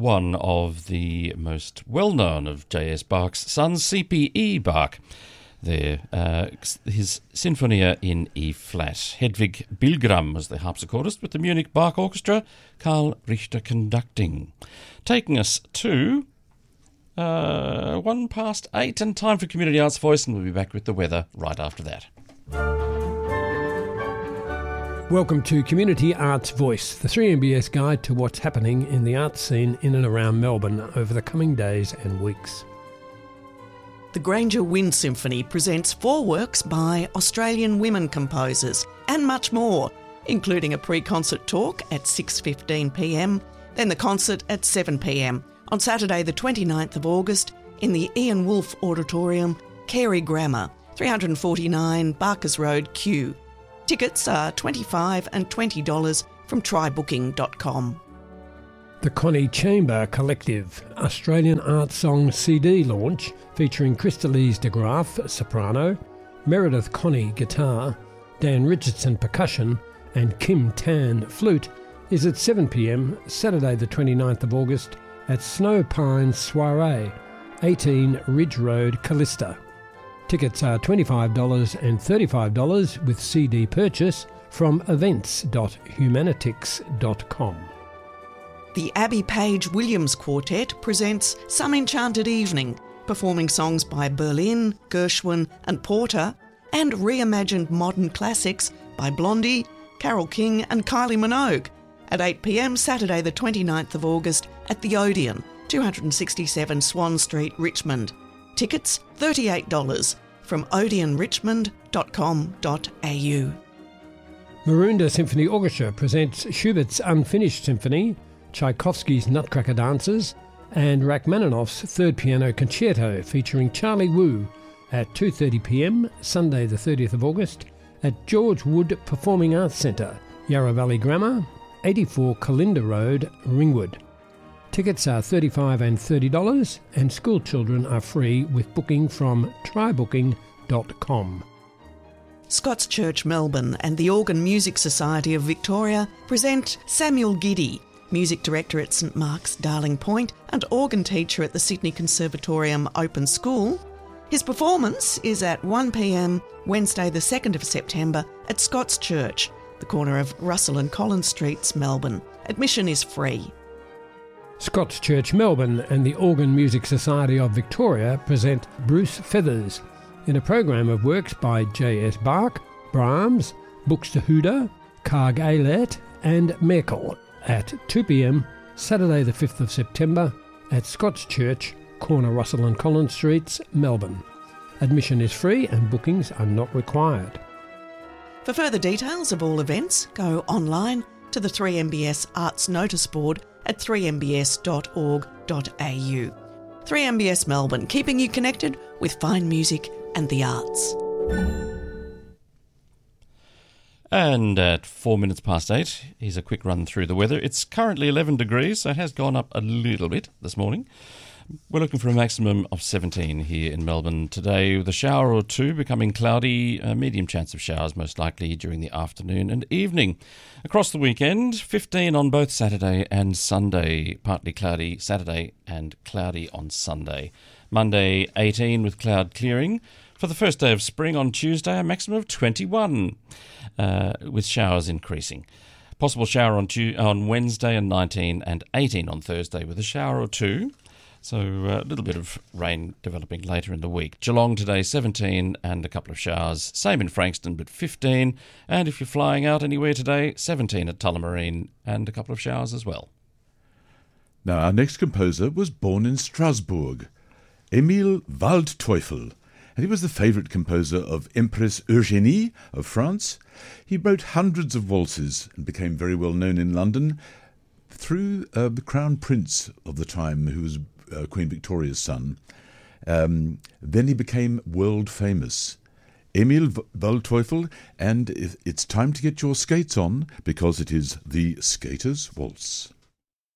one of the most well-known of J.S. Bach's sons, C.P.E. Bach. There, his Sinfonia in E-flat. Hedwig Bilgram was the harpsichordist with the Munich Bach Orchestra, Karl Richter conducting. Taking us to 8:01, and time for Community Arts Voice, and we'll be back with the weather right after that. Welcome to Community Arts Voice, the 3MBS guide to what's happening in the arts scene in and around Melbourne over the coming days and weeks. The Granger Wind Symphony presents 4 works by Australian women composers and much more, including a pre-concert talk at 6:15pm, then the concert at 7pm on Saturday the 29th of August in the Ian Wolfe Auditorium, Carey Grammar, 349 Barkers Road, Kew. Tickets are $25 and $20 from trybooking.com. The Connie Chamber Collective Australian Art Song CD launch featuring Crystalise de Graaf, soprano, Meredith Connie, guitar, Dan Richardson, percussion and Kim Tan, flute, is at 7pm Saturday the 29th of August at Snow Pines Soiree, 18 Ridge Road, Callista. Tickets are $25 and $35 with CD purchase from events.humanitix.com. The Abby Page Williams Quartet presents Some Enchanted Evening, performing songs by Berlin, Gershwin and Porter, and reimagined modern classics by Blondie, Carole King and Kylie Minogue at 8pm Saturday the 29th of August at the Odeon, 267 Swan Street, Richmond. Tickets $38 from odeonrichmond.com.au. Maroondah Symphony Orchestra presents Schubert's Unfinished Symphony, Tchaikovsky's Nutcracker Dancers, and Rachmaninoff's Third Piano Concerto featuring Charlie Wu at 2:30pm Sunday the 30th of August at George Wood Performing Arts Centre, Yarra Valley Grammar, 84 Kalinda Road, Ringwood. Tickets are $35 and $30 and school children are free with booking from trybooking.com. Scots Church Melbourne and the Organ Music Society of Victoria present Samuel Giddy, Music Director at St Mark's Darling Point and organ teacher at the Sydney Conservatorium Open School. His performance is at 1pm Wednesday the 2nd of September at Scots Church, the corner of Russell and Collins Streets, Melbourne. Admission is free. Scots Church Melbourne and the Organ Music Society of Victoria present Bruce Feathers in a program of works by J.S. Bach, Brahms, Buxtehude, Karg Eilert and Merkel at 2pm Saturday the 5th of September at Scots Church, corner Russell and Collins Streets, Melbourne. Admission is free and bookings are not required. For further details of all events, go online to the 3MBS Arts Notice Board at 3mbs.org.au. 3MBS Melbourne, keeping you connected with fine music and the arts. And at 8:04, here's a quick run through the weather. It's currently 11 degrees, so it has gone up a little bit this morning. We're looking for a maximum of 17 here in Melbourne today, with a shower or two, becoming cloudy, a medium chance of showers most likely during the afternoon and evening. Across the weekend, 15 on both Saturday and Sunday, partly cloudy Saturday and cloudy on Sunday. Monday, 18 with cloud clearing. For the first day of spring on Tuesday, a maximum of 21, with showers increasing. Possible shower on Wednesday, and 19 and 18 on Thursday with a shower or two. So a little bit of rain developing later in the week. Geelong today, 17 and a couple of showers. Same in Frankston, but 15. And if you're flying out anywhere today, 17 at Tullamarine and a couple of showers as well. Now, our next composer was born in Strasbourg, Émile Waldteufel, and he was the favourite composer of Empress Eugénie of France. He wrote hundreds of waltzes and became very well known in London through the Crown Prince of the time, who was Queen Victoria's son. Then he became world famous. Émile Waldteufel, and it's time to get your skates on because it is the Skater's Waltz.